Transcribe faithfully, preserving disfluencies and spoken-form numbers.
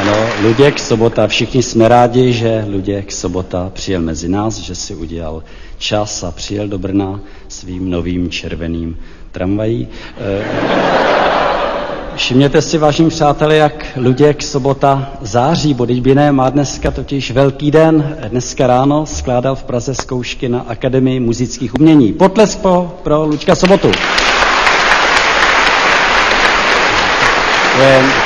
Ano, Luděk Sobota, všichni jsme rádi, že Luděk Sobota přijel mezi nás, že si udělal čas a přijel do Brna svým novým červeným tramvají. Všimněte si, vážení přátelé, jak Luděk Sobota září, bo teď by ne, má dneska totiž velký den. Dneska ráno skládal v Praze zkoušky na Akademii muzických umění. Potlesk pro, pro Luďka Sobotu. Je,